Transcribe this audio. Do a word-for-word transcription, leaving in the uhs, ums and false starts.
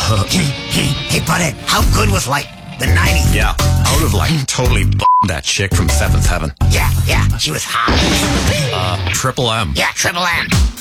Hey, Butthead, how good was, like, the nineties? Yeah, I would have, like, totally b***ed that chick from Seventh Heaven. Yeah, yeah, she was hot. Uh, Triple M. Yeah, Triple M.